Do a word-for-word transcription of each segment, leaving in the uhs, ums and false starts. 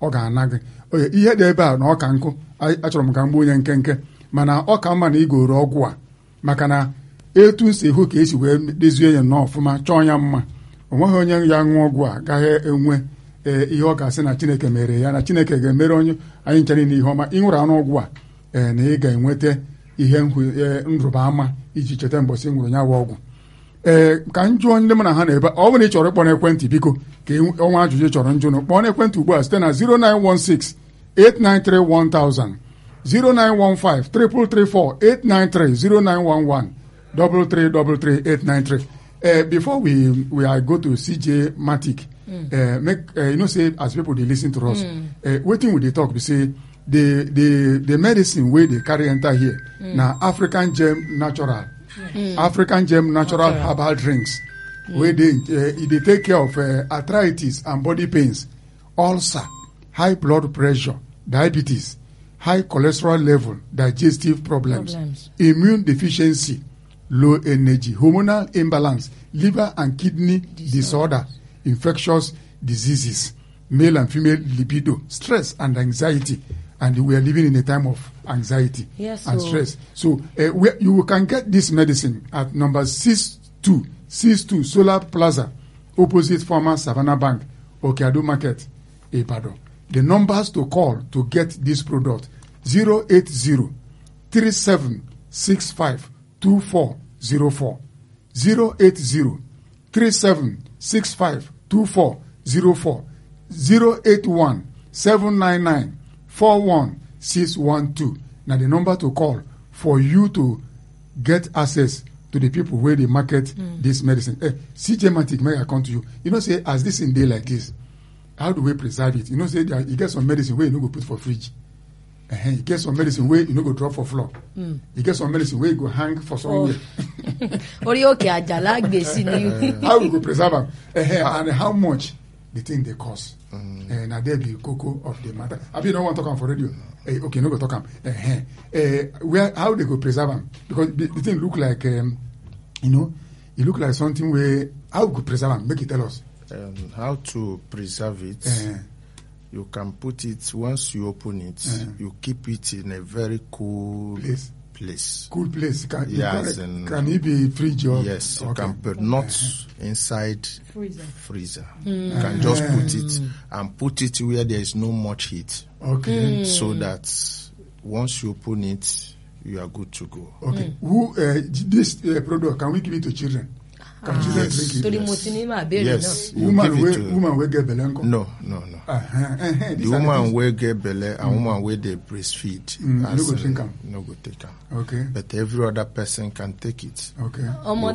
ọ ga-ana gị oye ihe dị ebe a na ọka nkụ achọrọ m ka mgbe onye nkenke mana ọ ka mma na igoro ọgwụ a maka na etu nsi hụ ka esi wee dezie ya nnọọ ọfụma chọọ ya mma o nweghị onye ya ṅụọ ọgwụ a gaghị enwe ee ihe ọ ga-asị na Chineke mere ya na Chineke ga-emere onye anyị nchere na ihe ọma ịṅụrụ anụ ọgwụ a ee na ị ga-enweta ihe nrụba ama iji cheta mbọsị nwụrụ ya wa ọgwụ ee ka m jụọ ndị mụ na ha na-ebe ọ bụrụ na ị chọrọ ịkpọ n'ekwentị biko ka ọnwa ajụjụ chọrọ njụnụ kpọọ n'ekwentị ugbu a site na zero nine one six eight nine three one thousand zero nine one five three three four eight nine three zero nine one one double three double three eight nine three. Uh, before we we are go to C J Matic, mm. uh, make uh, you know say as people they listen to us, mm. uh, waiting with the talk we say the the the medicine where they carry enter here mm. now African Gem Natural, mm. African Gem Natural okay. Herbal drinks mm. where they uh, they take care of uh, arthritis and body pains, ulcer, high blood pressure, diabetes, high cholesterol level, digestive problems, problems. immune deficiency, low energy, hormonal imbalance, liver and kidney disorder, disorder, infectious diseases, male and female libido, stress and anxiety. And we are living in a time of anxiety yes, and so stress. So uh, we, you can get this medicine at number six two six two Solar Plaza, opposite former Savannah Bank, Okeado Market, Ibadan. The numbers to call to get this product, zero eight zero three seven six five two four zero four, zero eight zero three seven six five two four zero four, zero eight one seven nine nine four one six one two. Now the number to call for you to get access to the people where they market mm. this medicine. Hey, C J Matic, may I come to you? You know, say as this in day like this, how do we preserve it? You know, say you get some medicine where you no go put for fridge. Uh-huh. You get some medicine where you no go drop for floor. Mm. You get some medicine where you go hang for somewhere. How we go preserve them? Uh-huh. And how much the thing they cost? Mm. Uh, now there be cocoa of the matter. I mean, no one talk for radio. Uh, okay, no go talk them. Uh-huh. Uh, where how they go preserve them? Because the, the thing look like, um, you know, it look like something where how we go preserve them? Make it tell us. Um, how to preserve it? Uh-huh. You can put it, once you open it, uh-huh. you keep it in a very cool place. place. Cool place. Can, yes, can, can it be fridge or? Yes, you okay. can, but not uh-huh. inside freezer. freezer. Mm. You can just put it and put it where there is no much heat. Okay. Mm. So that once you open it, you are good to go. Okay. Mm. Who, uh, this uh, product, can we give it to children? Can ah. children yes. drink it? Yes. yes. Woman will woman will get belly. No, no, no. Uh-huh. Uh-huh. The woman will get belly and mm. woman will they breastfeed. Mm. No go drink them. No go take them. Okay. But every other person can take it. Okay.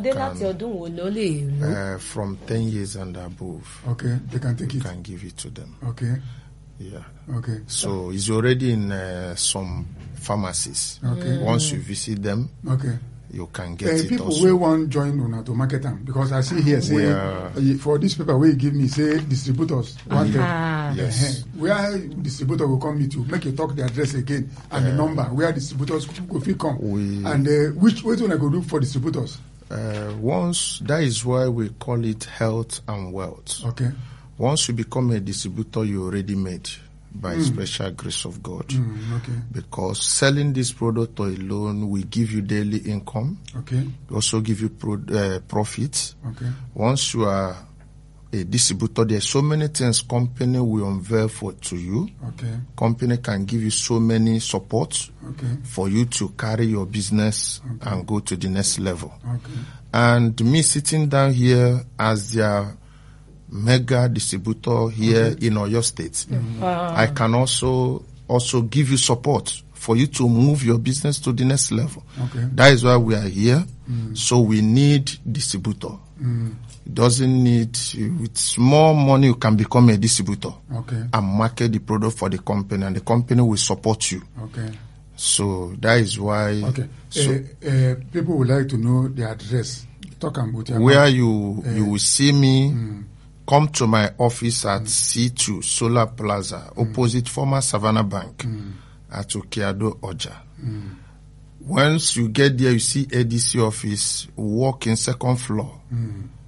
Can, uh, from ten years and above. Okay. They can take you it. Can give it to them. Okay. Yeah. Okay. So it's already in uh, some pharmacies. Okay. Once you visit them. Okay. You can get uh, it people also. People will want join Una to market them because I see here say uh, for this paper where you give me say distributors wanted. Uh-huh. Yes. Uh-huh. Where distributor will come meet you, make you talk the address again and uh, the number where distributors go fit come. We, and uh, which which one I go do for distributors? Uh, once that is why we call it health and wealth. Okay. Once you become a distributor, you already made. By mm. special grace of God. Mm, okay. Because selling this product alone will give you daily income. Okay. Also give you pro, uh, profit. Okay. Once you are a distributor, there are so many things company will unveil for to you. Okay. Company can give you so many support okay. for you to carry your business okay. and go to the next level. Okay. And me sitting down here as their mega distributor here okay. in Oyo State. Mm-hmm. Uh, I can also also give you support for you to move your business to the next level. Okay. That is why we are here. Mm. So we need distributor. Mm. It doesn't need, with small money you can become a distributor okay. and market the product for the company and the company will support you. Okay. So that is why. Okay. So uh, uh, people would like to know the address. Talk about your where you uh, you will see me. Mm. Come to my office at mm. C two Solar Plaza, mm. opposite former Savannah Bank mm. at Okeado Oja. Mm. Once you get there, you see A D C office, walk in second floor. Mm.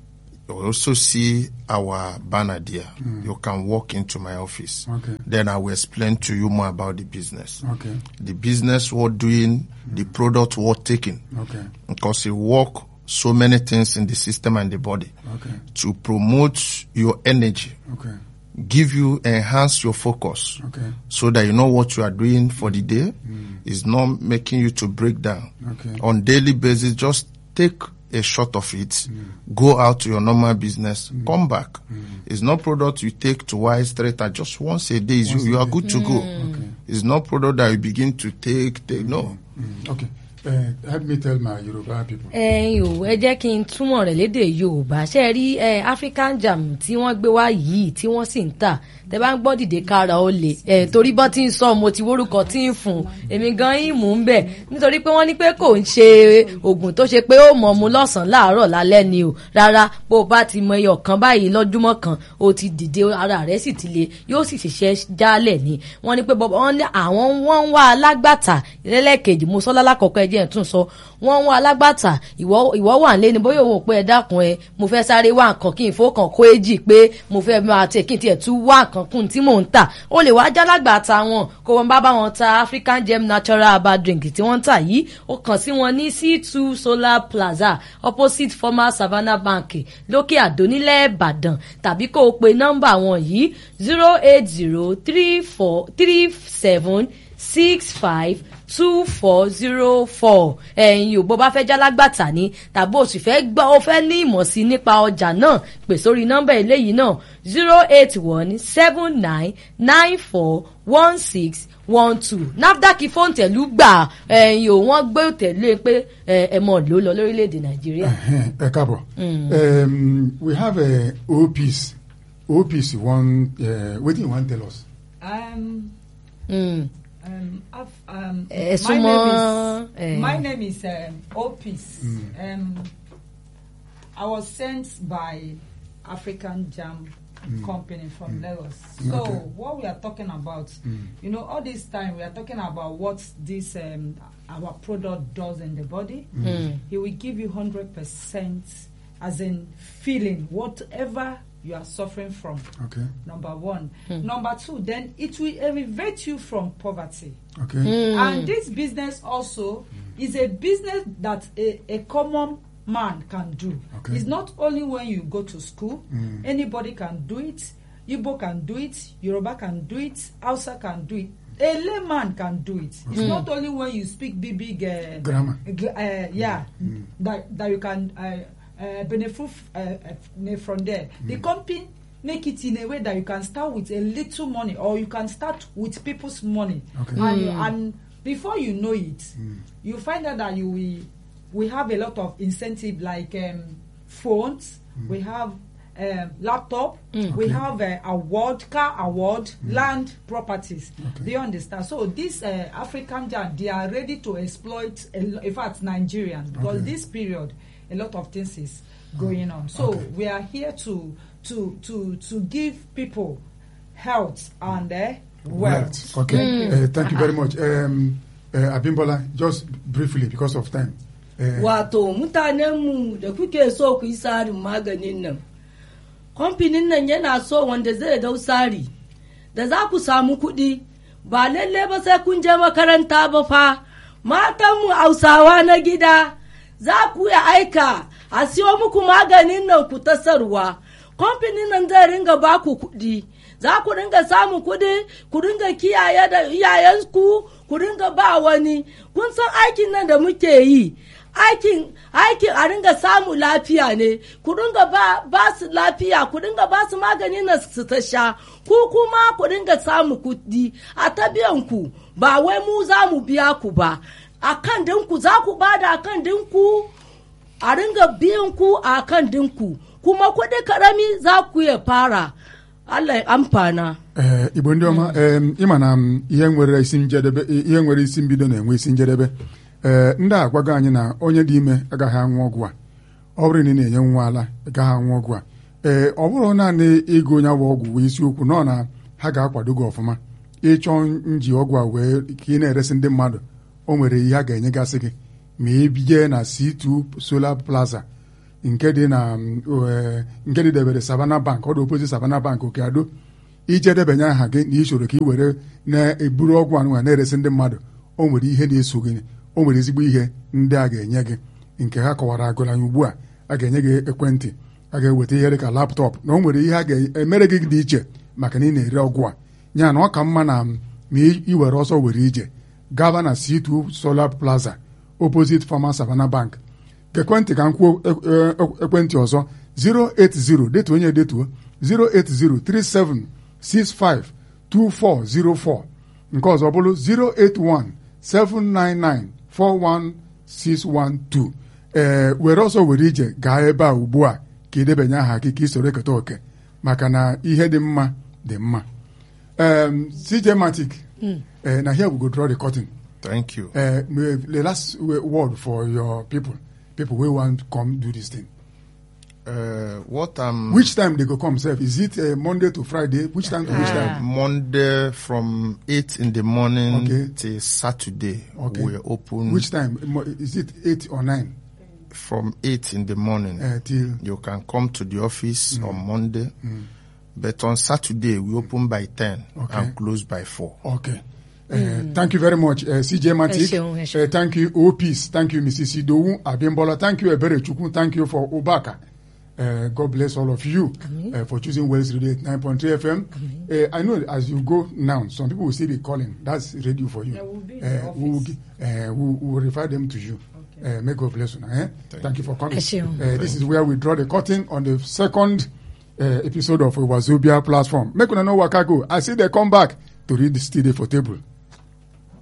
You will also see our banner there. Mm. You can walk into my office. Okay. Then I will explain to you more about the business. Okay. The business we're doing, mm. the product we're taking. Okay. Because you work so many things in the system and the body. Okay. To promote your energy. Okay. Give you, enhance your focus. Okay. So that you know what you are doing for the day. Mm. Is not making you to break down. Okay. On daily basis, just take a shot of it, mm. go out to your normal business, mm. come back. Mm. It's not product you take to Wise Trader just once a day. You, you are good to mm. go. Okay. It's not product that you begin to take, take no. Mm. Okay. Uh, help me tell my Yoruba people. ẹ yòó ẹ jẹ́ kí n túmọ̀ rẹ̀ lédè Yorùbá ṣe rí ẹ African Jam tí wọ́n gbé wá yìí tí wọ́n sì ń tà tẹ bá ń gbọ́ dìde kára ó lè ẹ torí bọ́ tí ń sọ mo ti wórúkọ tí ń fún èmi gan yín mú ń bẹ̀ nítorí pé wọ́n ní pé kò ń ṣe oògùn tó ṣe pé ó mọ̀ mu lọ́sàn-án láàárọ̀ lálẹ́ ni o rárá bó o bá ti mọ ẹyọ kan báyìí lọ́júmọ́ kan o ti dìde ara rẹ̀ sì ti le yóò sì ṣiṣẹ́ jálẹ̀ ni wọ́n ní pé wọ́n ní àwọn wọ́n ń wá alágbàtà lẹ́lẹ́kejì mo sọ lálákọ̀ọ́kọ́ ẹjẹ́ tún sọ wọ́n ń wá alágbàtà ìwọ ìwọ wà nílé ni bóyá òun ò pé ẹ dákun ẹ mo fẹ́ sáré wá nǹkan kí n fọkàn kó èjì pé mo fẹ́ máa tẹ̀ kí n tiẹ̀ tún wá nǹkan kún tí mò ń tà ó lè wá jálágbàtà wọn kó wọn bá bá wọn ta African Gem natural herbal drink tí wọ́n ń tà yìí ó kàn sí wọn ní C two Solar Plaza opposite former Savannah Bank lókè Àdó nílẹ̀ Ìbàdàn tàbí kó o pe nọ́mbà wọn yìí zero eight zero three four three seven six five two four zero four ẹ̀yin ò bó bá fẹ́ jálágbàtà ní tàbí o sì fẹ́ gbọ́ o fẹ́ ní ìmọ̀ sí nípa ọjà náà pè sórí nọ́mbà eléyìí náà zero eight one seven nine nine four one six one two NAFDAC fóònù tẹ̀lú gbà ẹ̀yin ò wọ́n gbé tẹ̀lé pé ẹ mọ̀ ló lọ lórílẹ̀‐èdè Nàìjíríà. ẹ káàbọ̀ we have a O P S O P S one uh, wetin you wan tell us. Um, mm. Um, I've, um, uh, my, name uh, is, my name is um, O P S. Mm. Um, I was sent by African Jam mm. Company from mm. Lagos. So okay. what we are talking about, mm. you know, all this time we are talking about what this um, our product does in the body. Mm. It will give you one hundred percent as in feeling whatever you are suffering from. Okay. Number one. Mm. Number two, then it will elevate you from poverty. Okay. Mm. And this business also mm. is a business that a, a common man can do. Okay. It's not only when you go to school. Mm. Anybody can do it. Igbo can do it. Yoruba can do it. Hausa can do it. A layman can do it. Okay. It's not only when you speak big, big uh, grammar. Uh, yeah, Mm. that that you can uh, uh, benefit uh, uh, from there. Mm. The company make it in a way that you can start with a little money, or you can start with people's money, okay. and, Mm. and before you know it, Mm. you find out that you will we have a lot of incentive like um, phones, mm. we have um, laptop, Mm. we Okay. have uh, award, car award, Mm. land properties. Okay. Do you understand? So this uh, African Jam, they are ready to exploit, a lo- in fact, Nigerians, because Okay. this period, a lot of things is going on. So Okay. we are here to to to to give people health and uh, wealth. Okay. Mm. Uh, thank you very much. Um, uh, Abimbola, just briefly because of time. Uh, Wato mutanenmu da kuke so ku yi tsarin maganin nan, kamfanin nan yana so wanda zai dau tsari da za ku samu kuɗi ba lalle ba sai kun je makaranta ba fa. Matanmu Hausawa na gida za ku yi aika a siyo muku maganin nan ku tasarwa. Kamfanin nan zai ringa ba ku kuɗi. Za ku ringa samun kuɗi, ku ringa kiyaye da iyayenku, ku ringa ba wani. Kun san aikin nan da muke yi, aikin aikin a ringa samu lafiya ne, ku ringa ba, ba su lafiya, ku ringa ba su magani na su ta sha, ku kuma ku ringa samu kuɗi a ta biyan ku, ba wai mu za mu biya ku ba. A kan dinku za ku ba da a kan dinku, a ringa biyan ku a kan dinku, kuma kuɗi karami za ku ya fara. Allah ya amfana. uh, Igbo ndị ọma, um, ịma na um, ihe nwere isi njedebe, ihe nwere isi mbido na-enwe isi njedebe. Uh, ndị a gwago anyị na onye dị ime agaghị anwụ ọgwụ a. Ọ bụrụ na ị na-enye nwa ala agaghị anwụ ọgwụ a. Ee, ọ bụrụ naanị ịgụ onye bụ ọgwụ wee isiokwu nọ na ha ga-akwado gị ọfụma ịchọ nji ọgwụ a wee ka ị na-eresi ndị mmadụ, o nwere ihe a ga-enyegasị gị ma ebije na C two Solar Plaza nke dị na nke dị debere Savannah Bank, ọ dị opposite Savannah Bank Okeado. Ije debanye aha gị na isoro ka ị were na-eburu ọgwụ anụnwa na-eresi ndị mmadụ, o nwere ihe na-eso gị, o nwere ezigbo ihe ndị a ga-enye gị nke ha kọwara agụrụ anyị ugbu a. A ga-enye gị ekwentị, a ga-eweta ihe dịka laptọpụ, na o nwere ihe a ga-emere gị dị iche maka na ị na-ere ọgwụ a. Ya na ọ ka mma na ma ị were ọsọ were ije gaba na C two Solar Plaza opposite former Savannah Bank. Ekwentị ka m kwuo ekwentị ọzọ zero eight zero, detuo onye detuo zero eight zero three seven six five two four zero four, nke ọzọ bụrụ zero eight one seven nine nine four one six one two. ee were ọsọ were ije gaa ebe a ugbu a ka idebanye aha gị ka isoro eketa oke maka na ihe dị mma dị mma. um, C J Matic, mm. uh, now here we go draw the curtain. Thank you. Uh, the last word for your people, people who want to come do this thing. Uh, what um Which time they go come, sir? Is it uh, Monday to Friday? Which time to which time? Monday from eight in the morning Okay. till Saturday. Okay. We're open. Which time? Is it eight or nine? From eight in the morning. Uh, till You can come to the office mm. on Monday. Mm. But on Saturday, we open by ten Okay. and close by four. Okay. Uh, mm. Thank you very much, uh, C J Matic. Uh, thank you, O Peace. Thank you, Missus Idowu Abimbola. Thank you, Ebere Chukwu. Thank you for Obaka. Uh, God bless all of you uh, for choosing Wells Radio nine point three F M. Uh, I know as you go now, some people will still be calling. That's radio for you. Yeah, we'll be in uh, the we will, uh, we will refer them to you. Okay. Uh, may God bless you. Eh? Thank, Thank you for coming. Uh, this is where we draw the curtain on the second uh, episode of Wazobia platform. Make una know waka go. I see they come back to read the studio for table.